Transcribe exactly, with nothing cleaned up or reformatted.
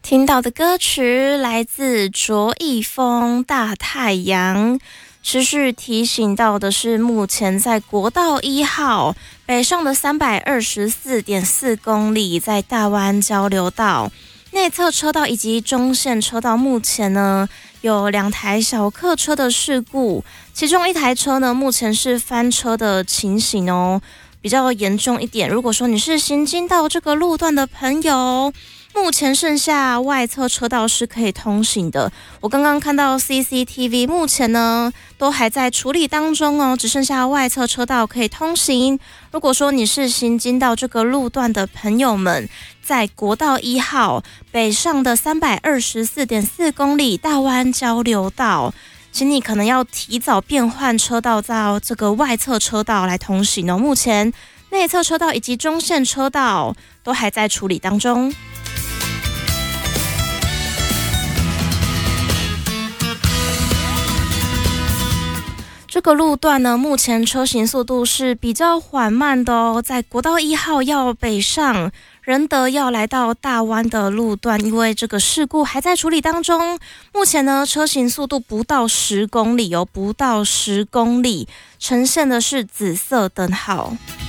听到的歌曲来自卓一峰《大太阳》。持续提醒到的是，目前在国道一号北上的三百二十四点四公里，在大湾交流道内侧车道以及中线车道，目前呢有两台小客车的事故，其中一台车呢目前是翻车的情形哦，比较严重一点。如果说你是行经到这个路段的朋友，目前剩下外侧车道是可以通行的。我刚刚看到 C C T V， 目前呢都还在处理当中哦，只剩下外侧车道可以通行。如果说你是行经到这个路段的朋友们，在国道一号北上的三百二十四点四公里大湾交流道，请你可能要提早变换车道到这个外侧车道来通行哦。目前内侧车道以及中线车道都还在处理当中。这个路段呢，目前车行速度是比较缓慢的哦。在国道一号要北上，仁德要来到大湾的路段，因为这个事故还在处理当中。目前呢，车行速度不到十公里哦，不到十公里，呈现的是紫色灯号。